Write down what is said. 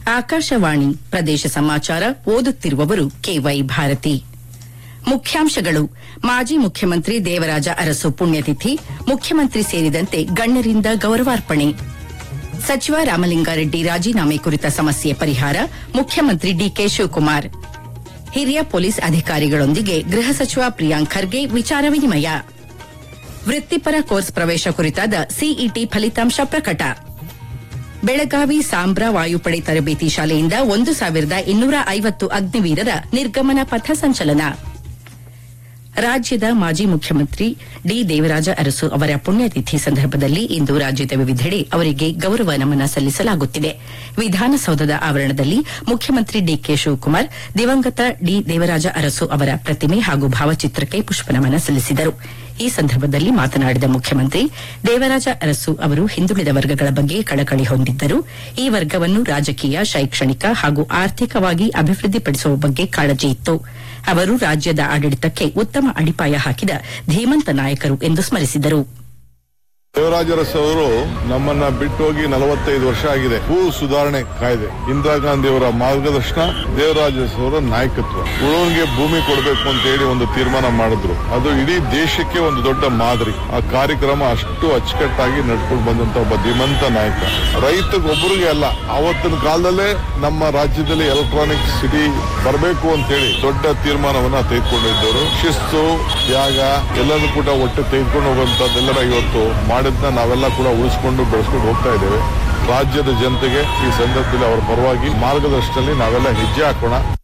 ಆಕಾಶವಾಣಿ ಪ್ರದೇಶ ಸಮಾಚಾರ ಓದುತ್ತಿರುವವರು ಕೆವೈ ಭಾರತಿ. ಮುಖ್ಯಾಂಶಗಳು. ಮಾಜಿ ಮುಖ್ಯಮಂತ್ರಿ ದೇವರಾಜ ಅರಸು ಪುಣ್ಯತಿಥಿ, ಮುಖ್ಯಮಂತ್ರಿ ಸೇರಿದಂತೆ ಗಣ್ಯರಿಂದ ಗೌರವಾರ್ಪಣೆ. ಸಚಿವ ರಾಮಲಿಂಗಾರೆಡ್ಡಿ ರಾಜೀನಾಮೆ ಕುರಿತ ಸಮಸ್ಯೆ ಪರಿಹಾರ, ಮುಖ್ಯಮಂತ್ರಿ ಡಿಕೆ ಶಿವಕುಮಾರ್. ಹಿರಿಯ ಪೊಲೀಸ್ ಅಧಿಕಾರಿಗಳೊಂದಿಗೆ ಗೃಹ ಸಚಿವ ಪ್ರಿಯಾಂಕ್ ಖರ್ಗೆ ವಿಚಾರ ವಿನಿಮಯ. ವೃತ್ತಿಪರ ಕೋರ್ಸ್ ಪ್ರವೇಶ ಕುರಿತಾದ ಸಿಇಟಿ ಫಲಿತಾಂಶ ಪ್ರಕಟ. ಬೆಳಗಾವಿ ಸಾಂಬ್ರಾ ವಾಯುಪಡೆ ತರಬೇತಿ ಶಾಲೆಯಿಂದ 1250 ಅಗ್ನಿವೀರರ ನಿರ್ಗಮನ ಪಥ ಸಂಚಲನ. ರಾಜ್ಯದ ಮಾಜಿ ಮುಖ್ಯಮಂತ್ರಿ ಡಿ ದೇವರಾಜ ಅರಸು ಅವರ ಪುಣ್ಯತಿಥಿ ಸಂದರ್ಭದಲ್ಲಿ ಇಂದು ರಾಜ್ಯದ ವಿವಿಧೆಡೆ ಅವರಿಗೆ ಗೌರವ ನಮನ ಸಲ್ಲಿಸಲಾಗುತ್ತಿದೆ. ವಿಧಾನಸೌಧದ ಆವರಣದಲ್ಲಿ ಮುಖ್ಯಮಂತ್ರಿ ಡಿಕೆ ಶಿವಕುಮಾರ್ ದಿವಂಗತ ಡಿ ದೇವರಾಜ ಅರಸು ಅವರ ಪ್ರತಿಮೆ ಹಾಗೂ ಭಾವಚಿತ್ರಕ್ಕೆ ಪುಷ್ಪನಮನ ಸಲ್ಲಿಸಿದರು. ಈ ಸಂದರ್ಭದಲ್ಲಿ ಮಾತನಾಡಿದ ಮುಖ್ಯಮಂತ್ರಿ, ದೇವರಾಜ ಅರಸು ಅವರು ಹಿಂದುಳಿದ ವರ್ಗಗಳ ಬಗ್ಗೆ ಕಳಕಳಿ ಹೊಂದಿದ್ದರು. ಈ ವರ್ಗವನ್ನು ರಾಜಕೀಯ, ಶೈಕ್ಷಣಿಕ ಹಾಗೂ ಆರ್ಥಿಕವಾಗಿ ಅಭಿವೃದ್ಧಿಪಡಿಸುವ ಬಗ್ಗೆ ಕಾಳಜಿ ಇತ್ತು. ಅವರು ರಾಜ್ಯದ ಆಡಳಿತಕ್ಕೆ ಉತ್ತಮ ಅಡಿಪಾಯ ಹಾಕಿದ ಧೀಮಂತ ನಾಯಕರು ಎಂದು ಸ್ಮರಿಸಿದರು. ದೇವರಾಜ ಅರಸು ಅವರು ನಮ್ಮನ್ನ ಬಿಟ್ಟೋಗಿ 45 ವರ್ಷ ಆಗಿದೆ. ಭೂ ಸುಧಾರಣೆ ಕಾಯ್ದೆ, ಇಂದಿರಾ ಗಾಂಧಿ ಅವರ ಮಾರ್ಗದರ್ಶನ, ದೇವರಾಜ ಅರಸು ಅವರ ನಾಯಕತ್ವ, ಉಳುವನಿಗೆ ಭೂಮಿ ಕೊಡಬೇಕು ಅಂತ ಹೇಳಿ ಒಂದು ತೀರ್ಮಾನ ಮಾಡಿದ್ರು. ಅದು ಇಡೀ ದೇಶಕ್ಕೆ ಒಂದು ದೊಡ್ಡ ಮಾದರಿ. ಆ ಕಾರ್ಯಕ್ರಮ ಅಷ್ಟು ಅಚ್ಚುಕಟ್ಟಾಗಿ ನಡ್ಕೊಂಡು ಬಂದಂತ ಒಬ್ಬ ಧೀಮಂತ ನಾಯಕ. ರೈತಗೊಬ್ಬರಿಗೆ ಅಲ್ಲ, ಆವತ್ತಿನ ಕಾಲದಲ್ಲೇ ನಮ್ಮ ರಾಜ್ಯದಲ್ಲಿ ಎಲೆಕ್ಟ್ರಾನಿಕ್ ಸಿಟಿ ಬರಬೇಕು ಅಂತ ಹೇಳಿ ದೊಡ್ಡ ತೀರ್ಮಾನವನ್ನ ತೆಗೆದುಕೊಂಡಿದ್ದವರು. ಶಿಸ್ತು, ತ್ಯಾಗ ಎಲ್ಲರೂ ಕೂಡ ಒಟ್ಟು ತೆಗೆದುಕೊಂಡು ಹೋಗುವಂತದ್ದೆಲ್ಲರ ಇವತ್ತು ಮಾಡಿದ್ನ ನಾವೆಲ್ಲ ಕೂಡ ಉಳಿಸ್ಕೊಂಡು ಬೆಳೆಸ್ಕೊಂಡು ಹೋಗ್ತಾ ಇದ್ದೇವೆ. ರಾಜ್ಯದ ಜನತೆಗೆ ಈ ಸಂದರ್ಭದಲ್ಲಿ ಅವರ ಪರವಾಗಿ ಮಾರ್ಗದರ್ಶನದಲ್ಲಿ ನಾವೆಲ್ಲ ಹೆಜ್ಜೆ ಹಾಕೋಣ.